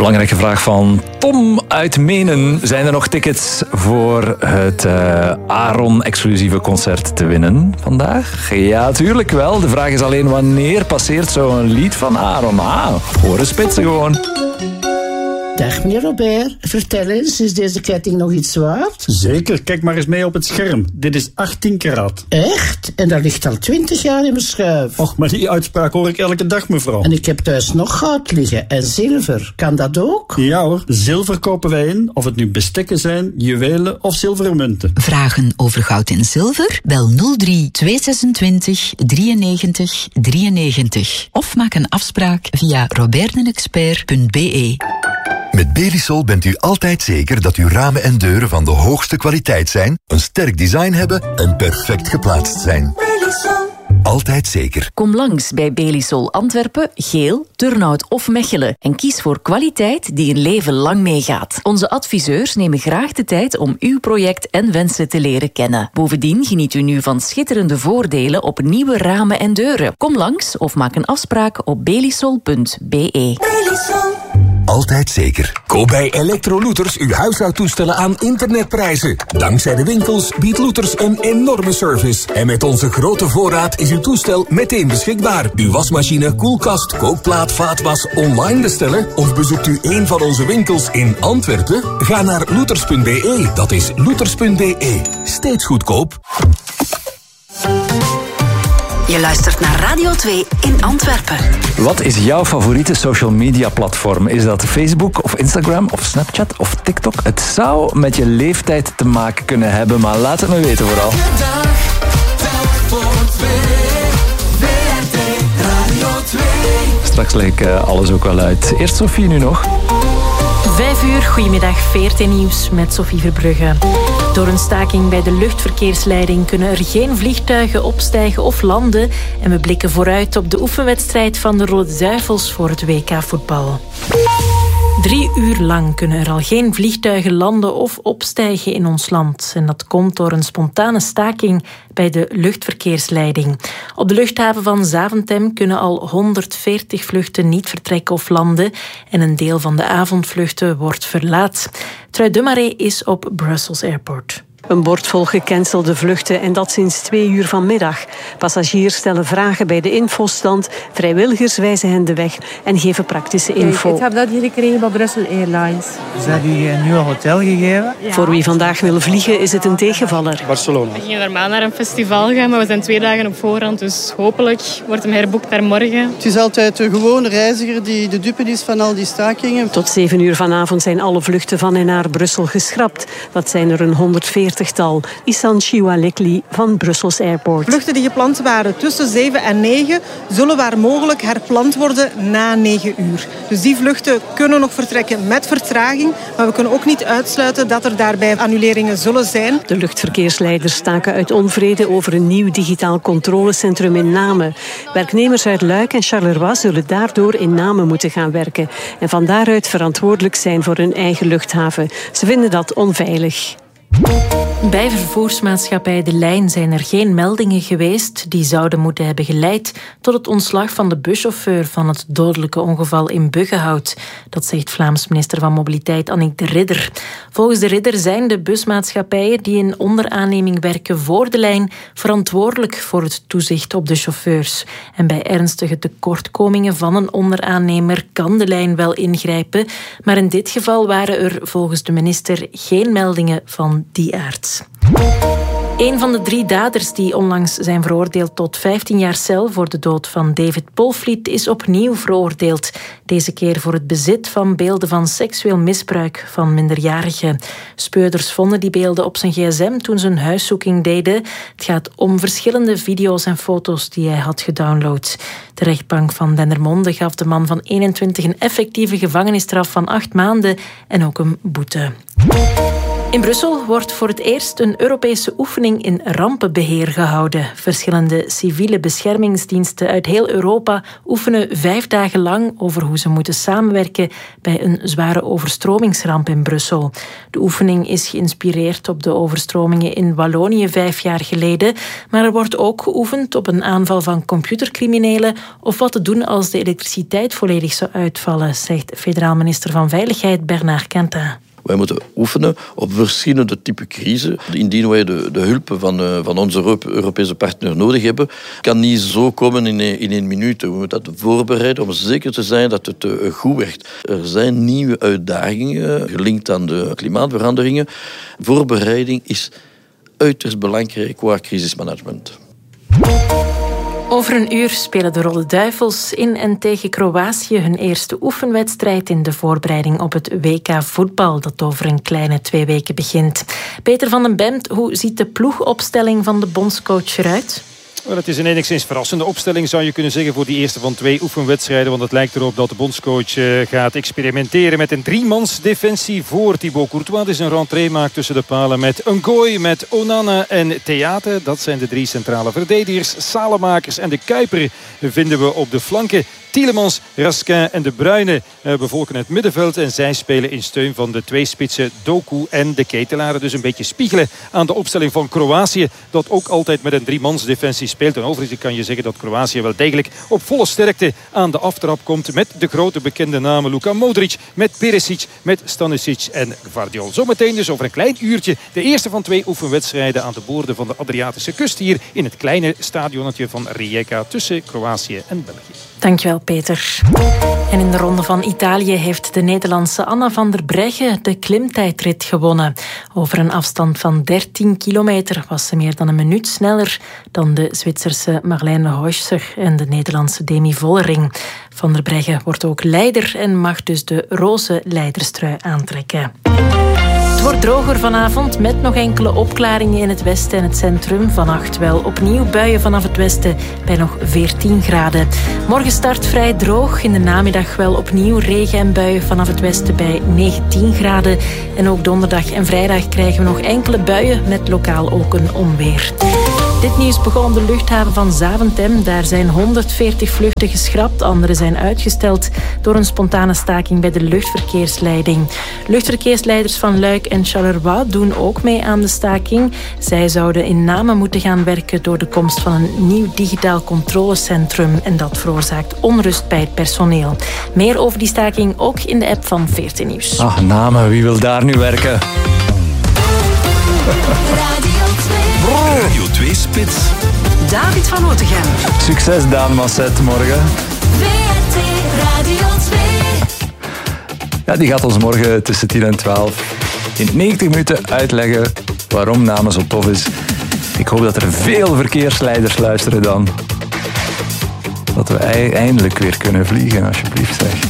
Belangrijke vraag van Tom uit Menen. Zijn er nog tickets voor het Aaron-exclusieve concert te winnen vandaag? Ja, tuurlijk wel. De vraag is alleen wanneer passeert zo'n lied van Aaron? Horen spitsen gewoon. Dag meneer Robert, vertel eens, is deze ketting nog iets waard? Zeker, kijk maar eens mee op het scherm. Dit is 18 karaat. Echt? En dat ligt al 20 jaar in mijn schuif. Och, maar die uitspraak hoor ik elke dag, mevrouw. En ik heb thuis nog goud liggen en zilver. Kan dat ook? Ja hoor, zilver kopen wij in, of het nu bestekken zijn, juwelen of zilveren munten. Vragen over goud en zilver? Bel 03 226 93 93. Of maak een afspraak via robertdenexpert.be. Met Belisol bent u altijd zeker dat uw ramen en deuren van de hoogste kwaliteit zijn, een sterk design hebben en perfect geplaatst zijn. Belisol. Altijd zeker. Kom langs bij Belisol Antwerpen, Geel, Turnhout of Mechelen en kies voor kwaliteit die een leven lang meegaat. Onze adviseurs nemen graag de tijd om uw project en wensen te leren kennen. Bovendien geniet u nu van schitterende voordelen op nieuwe ramen en deuren. Kom langs of maak een afspraak op belisol.be. Belisol. Altijd zeker. Koop bij Electrolooters uw huishoudtoestellen aan internetprijzen. Dankzij de winkels biedt Looters een enorme service. En met onze grote voorraad is uw toestel meteen beschikbaar. Uw wasmachine, koelkast, kookplaat, vaatwas online bestellen? Of bezoekt u een van onze winkels in Antwerpen? Ga naar looters.be. Dat is looters.be. Steeds goedkoop. Je luistert naar Radio 2 in Antwerpen. Wat is jouw favoriete social media platform? Is dat Facebook of Instagram of Snapchat of TikTok? Het zou met je leeftijd te maken kunnen hebben, maar laat het me weten vooral. Straks leg ik alles ook wel uit. Eerst Sophie nu nog. 5 uur, goedemiddag, VRT Nieuws met Sophie Verbrugge. Door een staking bij de luchtverkeersleiding kunnen er geen vliegtuigen opstijgen of landen. En we blikken vooruit op de oefenwedstrijd van de Rode Duivels voor het WK-voetbal. 3 uur lang kunnen er al geen vliegtuigen landen of opstijgen in ons land. En dat komt door een spontane staking bij de luchtverkeersleiding. Op de luchthaven van Zaventem kunnen al 140 vluchten niet vertrekken of landen. En een deel van de avondvluchten wordt verlaat. Trui Demaré is op Brussels Airport. Een bord vol gecancelde vluchten en dat sinds 2 uur vanmiddag. Passagiers stellen vragen bij de infostand. Vrijwilligers wijzen hen de weg en geven praktische info. Ik heb dat hier gekregen bij Brussels Airlines. Ze hebben u een nieuw hotel gegeven? Ja. Voor wie vandaag wil vliegen is het een tegenvaller. Barcelona. We gingen normaal naar een festival gaan, maar we zijn 2 dagen op voorhand. Dus hopelijk wordt hem herboekt naar morgen. Het is altijd de gewone reiziger die de dupe is van al die stakingen. Tot 7 uur vanavond zijn alle vluchten van en naar Brussel geschrapt. Dat zijn er een 140-tal. Isan Chiwalekli van Brussels Airport. Vluchten die gepland waren tussen 7 en 9 zullen waar mogelijk herpland worden na 9 uur. Dus die vluchten kunnen nog vertrekken met vertraging, maar we kunnen ook niet uitsluiten dat er daarbij annuleringen zullen zijn. De luchtverkeersleiders staken uit onvrede over een nieuw digitaal controlecentrum in Namen. Werknemers uit Luik en Charleroi zullen daardoor in Namen moeten gaan werken en van daaruit verantwoordelijk zijn voor hun eigen luchthaven. Ze vinden dat onveilig. Bij vervoersmaatschappij De Lijn zijn er geen meldingen geweest die zouden moeten hebben geleid tot het ontslag van de buschauffeur van het dodelijke ongeval in Buggenhout. Dat zegt Vlaams minister van Mobiliteit Annick de Ridder. Volgens de Ridder zijn de busmaatschappijen die in onderaanneming werken voor De Lijn verantwoordelijk voor het toezicht op de chauffeurs. En bij ernstige tekortkomingen van een onderaannemer kan De Lijn wel ingrijpen, maar in dit geval waren er volgens de minister geen meldingen van die aard. Een van de 3 daders die onlangs zijn veroordeeld tot 15 jaar cel voor de dood van David Polvliet is opnieuw veroordeeld. Deze keer voor het bezit van beelden van seksueel misbruik van minderjarigen. Speurders vonden die beelden op zijn gsm toen ze een huiszoeking deden. Het gaat om verschillende video's en foto's die hij had gedownload. De rechtbank van Dendermonde gaf de man van 21 een effectieve gevangenisstraf van 8 maanden en ook een boete. In Brussel wordt voor het eerst een Europese oefening in rampenbeheer gehouden. Verschillende civiele beschermingsdiensten uit heel Europa oefenen 5 dagen lang over hoe ze moeten samenwerken bij een zware overstromingsramp in Brussel. De oefening is geïnspireerd op de overstromingen in Wallonië 5 jaar geleden, maar er wordt ook geoefend op een aanval van computercriminelen of wat te doen als de elektriciteit volledig zou uitvallen, zegt federaal minister van Veiligheid Bernard Quentin. Wij moeten oefenen op verschillende typen crisis. Indien wij de hulp van onze Europese partner nodig hebben, kan niet zo komen in 1 minuut. We moeten dat voorbereiden om zeker te zijn dat het goed werkt. Er zijn nieuwe uitdagingen gelinkt aan de klimaatveranderingen. Voorbereiding is uiterst belangrijk qua crisismanagement. Over een uur spelen de Rode Duivels in en tegen Kroatië hun eerste oefenwedstrijd in de voorbereiding op het WK voetbal dat over een kleine 2 weken begint. Peter van den Bemt, hoe ziet de ploegopstelling van de bondscoach eruit? Wel, het is een enigszins verrassende opstelling, zou je kunnen zeggen, voor die eerste van 2 oefenwedstrijden. Want het lijkt erop dat de bondscoach gaat experimenteren met een 3-mans defensie voor Thibaut Courtois. Dus een rentree maakt tussen de palen met Ngoy, met Onana en Theate. Dat zijn de 3 centrale verdedigers. Salemakers en de Kuiper vinden we op de flanken. Tielemans, Raskin en De Bruyne bevolken het middenveld. En zij spelen in steun van de 2 spitsen Doku en de Ketelaren. Dus een beetje spiegelen aan de opstelling van Kroatië, dat ook altijd met een 3-mans defensie speelt. En overigens kan je zeggen dat Kroatië wel degelijk op volle sterkte aan de aftrap komt. Met de grote bekende namen Luka Modric, met Perisic, met Stanisic en Gvardiol. Zometeen dus over een klein uurtje de eerste van 2 oefenwedstrijden aan de boorden van de Adriatische kust. Hier in het kleine stadionnetje van Rijeka tussen Kroatië en België. Dankjewel, Peter. En in de ronde van Italië heeft de Nederlandse Anna van der Breggen de klimtijdrit gewonnen. Over een afstand van 13 kilometer was ze meer dan een minuut sneller dan de Zwitserse Marlene Hirscher en de Nederlandse Demi Vollering. Van der Breggen wordt ook leider en mag dus de roze leiderstrui aantrekken. Het wordt droger vanavond met nog enkele opklaringen in het westen en het centrum. Vannacht wel opnieuw buien vanaf het westen bij nog 14 graden. Morgen start vrij droog. In de namiddag wel opnieuw regen en buien vanaf het westen bij 19 graden. En ook donderdag en vrijdag krijgen we nog enkele buien met lokaal ook een onweer. Dit nieuws begon op de luchthaven van Zaventem. Daar zijn 140 vluchten geschrapt, andere zijn uitgesteld door een spontane staking bij de luchtverkeersleiding. Luchtverkeersleiders van Luik en Charleroi doen ook mee aan de staking. Zij zouden in Namen moeten gaan werken door de komst van een nieuw digitaal controlecentrum en dat veroorzaakt onrust bij het personeel. Meer over die staking ook in de app van 14 Nieuws. Ach, Namen, wie wil daar nu werken? Radio 2 Spits. David van Otegem. Succes, Daan Masset, morgen. VRT Radio 2. Ja, die gaat ons morgen tussen 10 en 12 in 90 minuten uitleggen waarom Namen zo tof is. Ik hoop dat er veel verkeersleiders luisteren dan. Dat we eindelijk weer kunnen vliegen, alsjeblieft zeg.